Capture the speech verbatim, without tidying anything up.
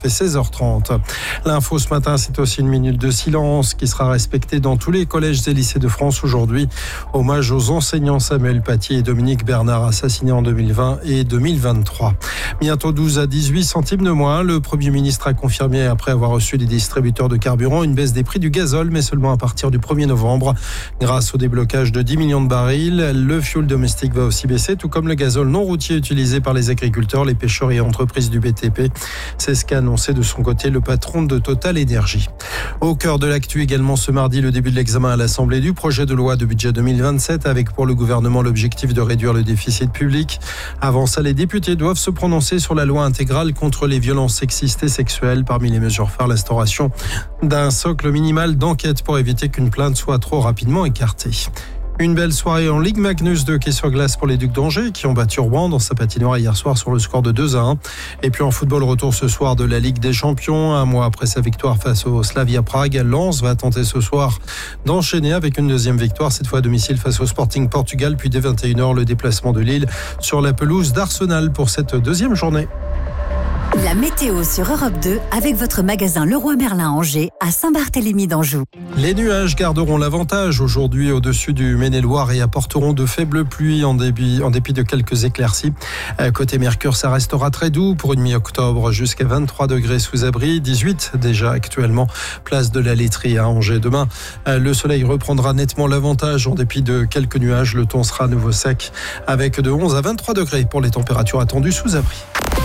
fait seize heures trente. L'info ce matin, c'est aussi une minute de silence qui sera respectée dans tous les collèges et lycées de France aujourd'hui. Hommage aux enseignants Samuel Paty et Dominique Bernard, assassinés en deux mille vingt et deux mille vingt-trois. Bientôt douze à dix-huit centimes de moins. Le Premier ministre a confirmé, après avoir reçu des distributeurs de carburant, une baisse des prix du gazole, mais seulement à partir du premier novembre. Grâce au déblocage de dix millions de barils, le fioul domestique va aussi baisser, tout comme le gazole non routier utilisé par les agriculteurs, les pêcheurs et entreprises du B T P. C'est ce qu'a annoncé de son côté le patron de Total Énergie. Au cœur de l'actu également ce mardi, le début de l'examen à l'Assemblée du projet de loi de budget deux mille vingt-sept avec pour le gouvernement l'objectif de réduire le déficit public. Avant ça, les députés doivent se prononcer sur la loi intégrale contre les violences sexistes et sexuelles. Parmi les mesures phares, l'instauration d'un socle minimal d'enquête pour éviter qu'une plainte soit trop rapidement écartée. Une belle soirée en Ligue Magnus de hockey sur glace pour les Ducs d'Angers qui ont battu Rouen dans sa patinoire hier soir sur le score de deux à un. Et puis en football, retour ce soir de la Ligue des Champions. Un mois après sa victoire face au Slavia Prague, Lens va tenter ce soir d'enchaîner avec une deuxième victoire, cette fois à domicile face au Sporting Portugal. Puis dès vingt et une heures, le déplacement de Lille sur la pelouse d'Arsenal pour cette deuxième journée. La météo sur Europe deux avec votre magasin Leroy Merlin Angers à Saint-Barthélemy d'Anjou. Les nuages garderont l'avantage aujourd'hui au-dessus du Maine-et-Loire et apporteront de faibles pluies en dépit, en dépit de quelques éclaircies. Côté Mercure, ça restera très doux pour une mi-octobre jusqu'à vingt-trois degrés sous abri, dix-huit déjà actuellement, place de la laiterie à Angers. Demain, le soleil reprendra nettement l'avantage en dépit de quelques nuages. Le temps sera à nouveau sec avec de onze à vingt-trois degrés pour les températures attendues sous abri.